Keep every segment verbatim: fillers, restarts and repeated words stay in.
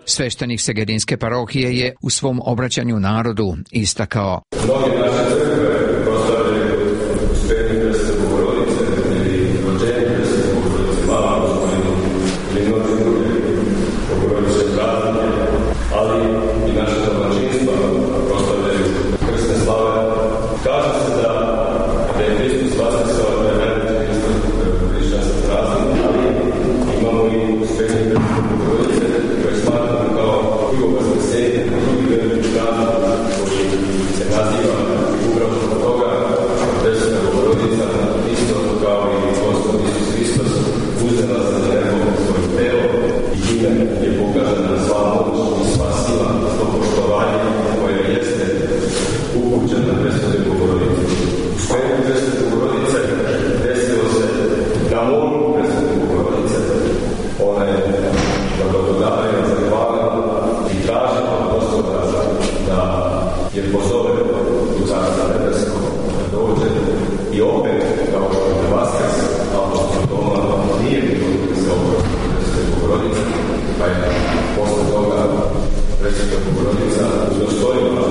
Sveštenik Segedinske parohije je u svom obraćanju narodu istakao: Mnoge naše crkve proslavljaju Uspenih Presvete Bogorodice ili rođenje Presvete Bogorodice, Mala Gospodinu ili mnogi druge Bogorodice praznike, ali i naše domaćinstva proslavljaju krsne slave. Kaže se da da je Hristos vaskrsao, da je najveći hrišćanski praznik, ali imamo i Uspenih Presvete Bogorodice koje smatramo kao drugo vaskrsenje, drugi veliki praznik koji se naziva upravo zbog toga što Presveta Bogorodica isto kao i Gospod Isus Hristos uzela za nebo svoje telo i time je pokazana sva moć i spasila to poštovanje koje jeste upućeno Presvete Bogorodice. Uspenih Presvete Bogorodice desilo se na moru Presvete Bogorodice. Ona je blagodarna, zahvalna i traži od Gospoda da je pozove u Carstvo nebesko da dođe i opet, kao što je Vaskrs, apostol Toma nije bilo se oprosti Presvete Bogorodice, pa je posle toga Presveta Bogorodica udostojila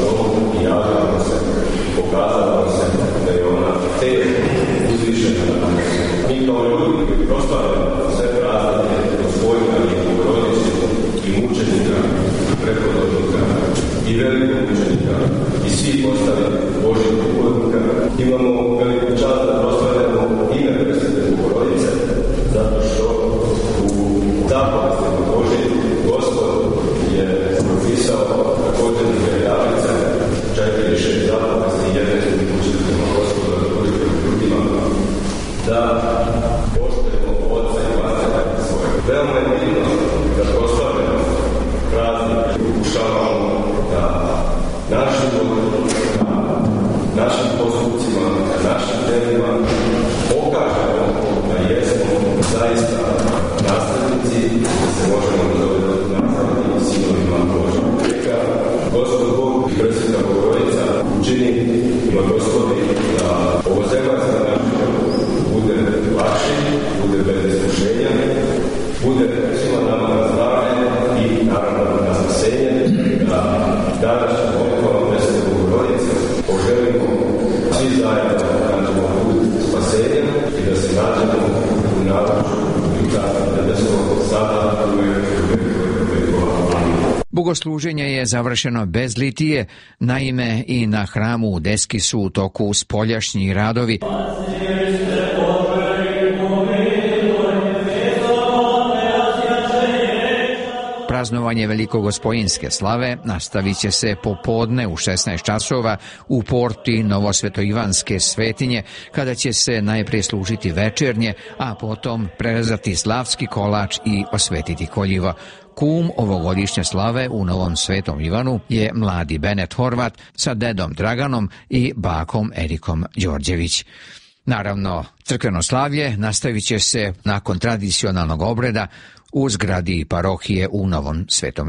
i javila se i pokazala se da je ona tek uzvišena. Mi kao ljudi koji proslavljamo sve praznike Gospodina i Bogorodice i mučenika, i prepodobnika, i velikog mučenika, i svih ostalih Božjih ugodnika, imamo veliku čast da proslavljamo ime Presvete Bogorodice, zato što u zapovestima Božjih Gospod je propisao također iz Veljavice četiri šest zapovesti i jedne su učiteljima Gospoda da budete ljudima da poštujemo oca i majku svoje. Veoma je bitno da proslavljamo praznik, pokušavamo da našim odlukama, našim postupcima, našim delima pokažemo da jesmo zaista nastavnici, da se možemo nazovati nastavnici sinovima Božja. Neka Gospod Bog i Presveta Bogorodica učini ima Gospodi da ovo zemaljska načina bude lakši, bude bez iskušenja, bude svima nama na zdravlje i naravno na spasenje, da današnja molitva Presvete Bogorodice poželimo svi zajedno da nađemo put spasenja i da se nađemo u naručju i Carstva nebeskog sada i uvek i uvek i uvek. Bogosluženje je završeno bez litije, naime i na hramu u Deski su u toku spoljašnji radovi. Praznovanje velikogospojinske slave nastavit će se popodne u šesnaest časova u porti Novosvetoivanske svetinje, kada će se najprije služiti večernje, a potom prerezati slavski kolač i osvetiti koljivo. Kum ovogodišnje slave u Novom Svetom Ivanu je mladi Benet Horvat sa dedom Draganom i bakom Erikom Đorđević. Naravno, crkveno slavlje nastavit će se nakon tradicionalnog obreda u zgradi parohije u Novom Svetom